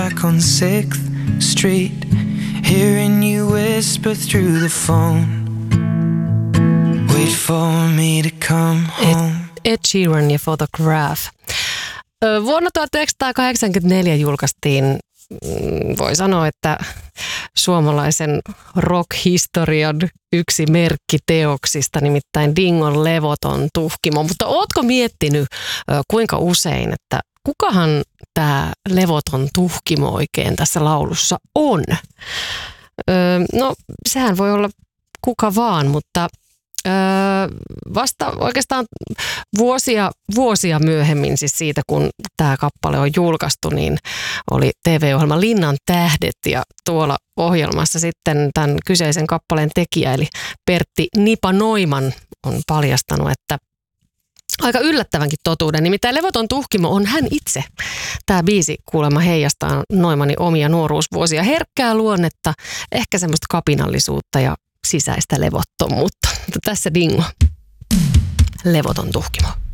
back on 6th Street, hearing you whisper through the phone. Wait for me to come home. Ed Sheeran ja Photograph. Vuonna 1984 julkaistiin, voi sanoa, että suomalaisen rock-historian yksi merkkiteoksista, nimittäin Dingon levoton tuhkimo. Mutta ootko miettinyt kuinka usein, että kukahan tämä levoton tuhkimo oikein tässä laulussa on? No, sehän voi olla kuka vaan, mutta vasta oikeastaan vuosia myöhemmin, siis siitä kun tämä kappale on julkaistu, niin oli TV-ohjelma Linnan tähdet ja tuolla ohjelmassa sitten tämän kyseisen kappaleen tekijä eli Pertti Nipa Noiman on paljastanut, että aika yllättävänkin totuuden. Nimittäin levoton tuhkimo on hän itse. Tämä biisi kuulemma heijastaa Noimanin omia nuoruusvuosia, herkkää luonnetta, ehkä semmoista kapinallisuutta ja sisäistä levottomuutta. Mutta tässä Dingo. Levoton tuhkimo.